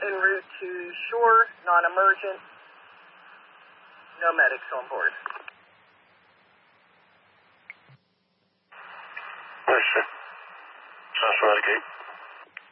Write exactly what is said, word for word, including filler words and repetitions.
en route to shore, non-emergent, no medics on board. Yes, sir. Sounds right, Kate.